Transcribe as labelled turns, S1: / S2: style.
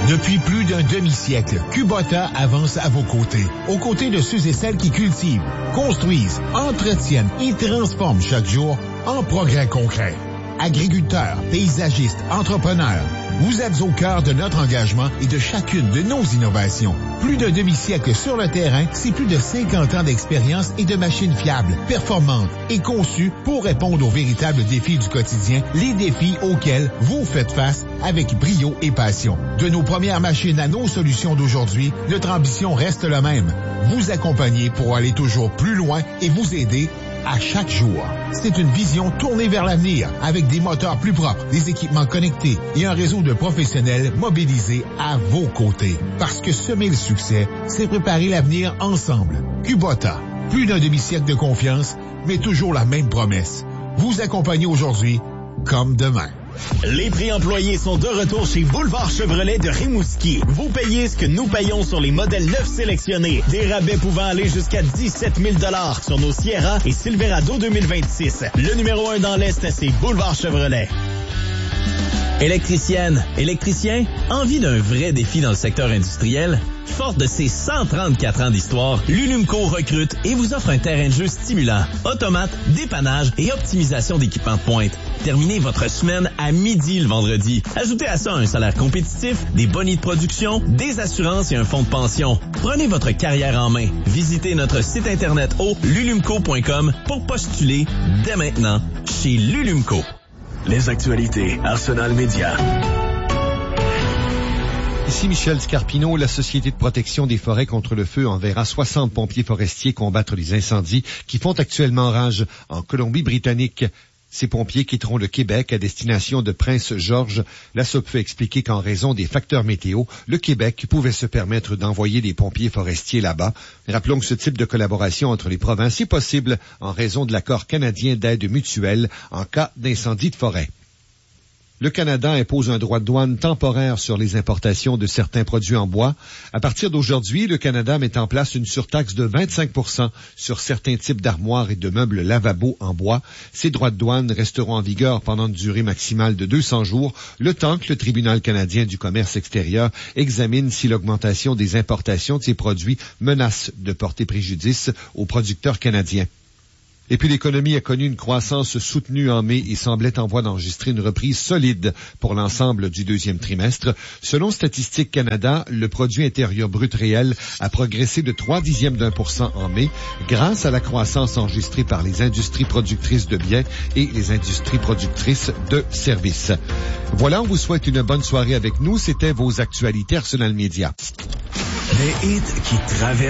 S1: Depuis plus d'un demi-siècle, Kubota avance à vos côtés, aux côtés de ceux et celles qui cultivent, construisent, entretiennent et transforment chaque jour en progrès concret. Agriculteurs, paysagistes, entrepreneurs, vous êtes au cœur de notre engagement et de chacune de nos innovations. Plus d'un demi-siècle sur le terrain, c'est plus de 50 ans d'expérience et de machines fiables, performantes et conçues pour répondre aux véritables défis du quotidien, les défis auxquels vous faites face avec brio et passion. De nos premières machines à nos solutions d'aujourd'hui, notre ambition reste la même. Vous accompagner pour aller toujours plus loin et vous aider à chaque jour. C'est une vision tournée vers l'avenir, avec des moteurs plus propres, des équipements connectés et un réseau de professionnels mobilisés à vos côtés. Parce que semer le succès, c'est préparer l'avenir ensemble. Kubota, plus d'un demi-siècle de confiance, mais toujours la même promesse. Vous accompagner aujourd'hui comme demain.
S2: Les prix employés sont de retour chez Boulevard Chevrolet de Rimouski. Vous payez ce que nous payons sur les modèles neufs sélectionnés. Des rabais pouvant aller jusqu'à 17 000 $ sur nos Sierra et Silverado 2026. Le numéro 1 dans l'Est, c'est Boulevard Chevrolet. Électricienne, électricien, envie d'un vrai défi dans le secteur industriel? Forte de ses 134 ans d'histoire, l'Ulumco recrute et vous offre un terrain de jeu stimulant, automate, dépannage et optimisation d'équipements de pointe. Terminez votre semaine à midi le vendredi. Ajoutez à ça un salaire compétitif, des bonnies de production, des assurances et un fonds de pension. Prenez votre carrière en main. Visitez notre site internet au lulumco.com pour postuler dès maintenant chez l'Ulumco.
S3: Les actualités Arsenal Média.
S4: Ici Michel Scarpino. La Société de protection des forêts contre le feu enverra 60 pompiers forestiers combattre les incendies qui font actuellement rage en Colombie-Britannique. Ces pompiers quitteront le Québec à destination de Prince-Georges. La SOPFE a expliqué qu'en raison des facteurs météo, le Québec pouvait se permettre d'envoyer des pompiers forestiers là-bas. Rappelons que ce type de collaboration entre les provinces est possible en raison de l'accord canadien d'aide mutuelle en cas d'incendie de forêt. Le Canada impose un droit de douane temporaire sur les importations de certains produits en bois. À partir d'aujourd'hui, le Canada met en place une surtaxe de 25 % sur certains types d'armoires et de meubles lavabo en bois. Ces droits de douane resteront en vigueur pendant une durée maximale de 200 jours, le temps que le Tribunal canadien du commerce extérieur examine si l'augmentation des importations de ces produits menace de porter préjudice aux producteurs canadiens. Et puis l'économie a connu une croissance soutenue en mai et semblait en voie d'enregistrer une reprise solide pour l'ensemble du deuxième trimestre. Selon Statistique Canada, le produit intérieur brut réel a progressé de 0,3% en mai grâce à la croissance enregistrée par les industries productrices de biens et les industries productrices de services. Voilà, on vous souhaite une bonne soirée avec nous. C'était vos actualités Arsenal Média.
S3: Les hits qui traversent